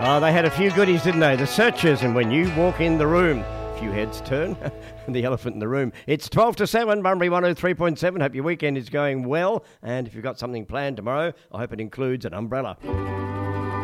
Oh, they had a few goodies, didn't they? The Searchers, and when you walk in the room, a few heads turn, the elephant in the room. It's 12 to 7, Bunbury 103.7. Hope your weekend is going well, and if you've got something planned tomorrow, I hope it includes an umbrella.